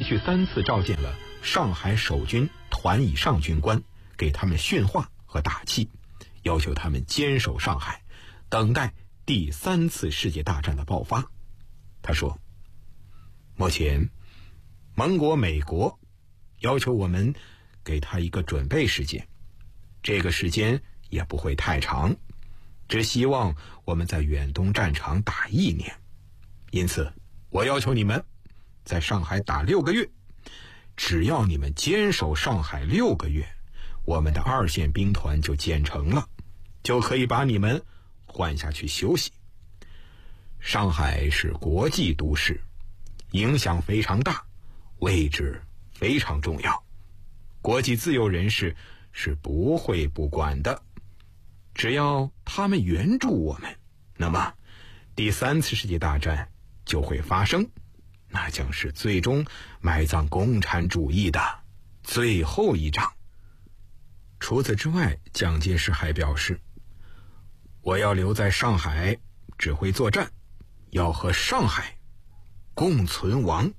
续3次召见了上海守军团以上军官，给他们训话和打气，要求他们坚守上海，等待第3次世界大战的爆发。他说，目前盟国美国要求我们给他一个准备时间，这个时间也不会太长，只希望我们在远东战场打1年。因此我要求你们在上海打6个月，只要你们坚守上海6个月，我们的2线兵团就建成了，就可以把你们换下去休息。上海是国际都市，影响非常大，位置非常重要，国际自由人士是不会不管的。只要他们援助我们，那么第3次世界大战就会发生，那将是最终埋葬共产主义的最后一仗。除此之外，蒋介石还表示，我要留在上海指挥作战，要和上海共存亡。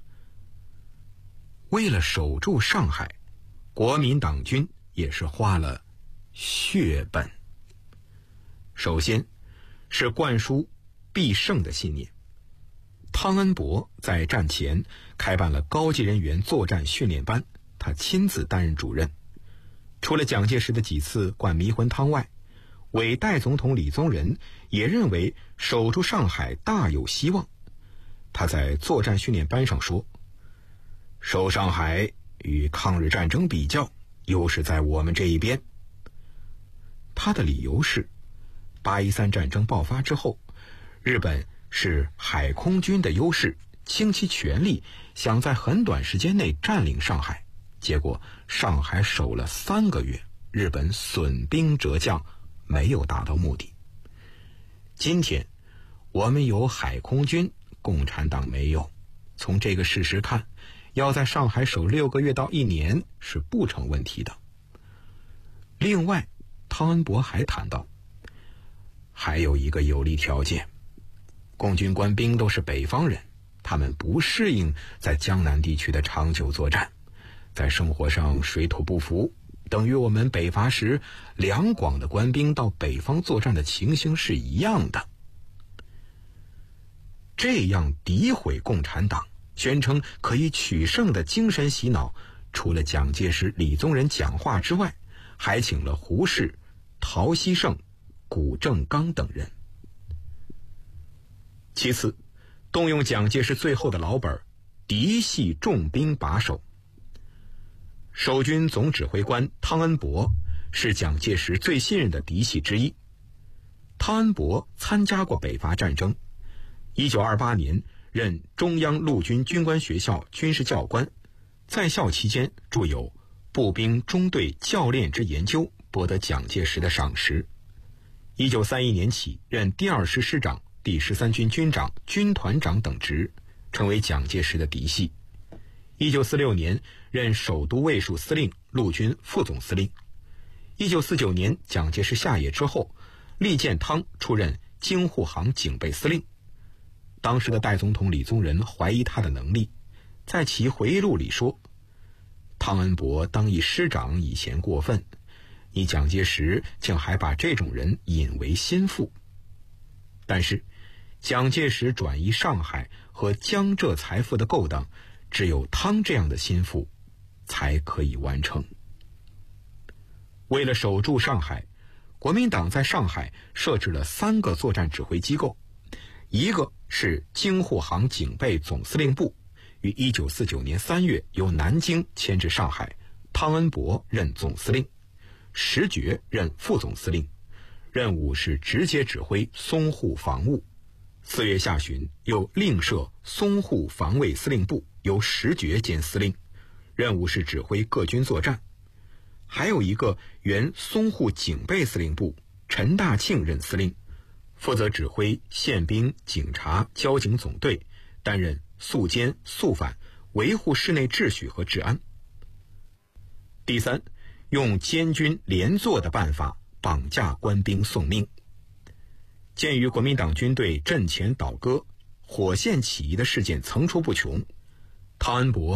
为了守住上海，国民党军也是花了血本。首先是灌输必胜的信念。汤恩伯在战前开办了高级人员作战训练班，他亲自担任主任。除了蒋介石的几次灌迷魂汤外，伪代总统李宗仁也认为守住上海大有希望。他在作战训练班上说，守上海与抗日战争比较，优势在我们这一边。他的理由是813战争爆发之后，日本是海空军的优势，倾其全力想在很短时间内占领上海，结果上海守了3个月，日本损兵折将，没有达到目的。今天我们有海空军，共产党没有，从这个事实看，要在上海守6个月到1年是不成问题的。另外，汤恩伯还谈到，还有一个有利条件，共军官兵都是北方人，他们不适应在江南地区的长久作战，在生活上水土不服，等于我们北伐时两广的官兵到北方作战的情形是一样的。这样诋毁共产党，宣称可以取胜的精神洗脑，除了蒋介石、李宗仁讲话之外，还请了胡适、陶希圣、谷正刚等人。其次，动用蒋介石最后的老本，嫡系重兵把守。守军总指挥官汤恩伯是蒋介石最信任的嫡系之一。汤恩伯参加过北伐战争，1928年任中央陆军军官学校军事教官，在校期间著有《步兵中队教练之研究》，博得蒋介石的赏识。1931年起任第2师师长、第13军军长、军团长等职，成为蒋介石的嫡系。1946年任首都卫戍司令、陆军副总司令。1949年蒋介石下野之后，厉建汤出任京沪杭警备司令。当时的代总统李宗仁怀疑他的能力，在其回忆录里说，汤恩伯当一师长以嫌过分，你蒋介石竟还把这种人引为心腹。但是蒋介石转移上海和江浙财富的勾当，只有汤这样的心腹才可以完成。为了守住上海，国民党在上海设置了3个作战指挥机构，一个是京沪杭警备总司令部，于1949年3月由南京迁至上海，汤恩伯任总司令，石觉任副总司令，任务是直接指挥淞沪防务。4月下旬又另设淞沪防卫司令部，由石觉兼司令，任务是指挥各军作战。还有一个原淞沪警备司令部，陈大庆任司令，负责指挥宪兵、警察、交警总队，担任肃监、肃反，维护市内秩序和治安。第三，用监军连坐的办法绑架官兵送命。鉴于国民党军队阵前倒戈、火线起义的事件层出不穷，汤恩伯